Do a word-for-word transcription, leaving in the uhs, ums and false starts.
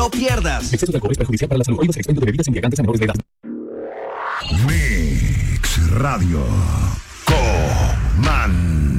No pierdas. Exceso de alcohol es perjudicial para la salud. Prohíbe el expendio de bebidas embriagantes a menores de edad. Mix Radio. Coman.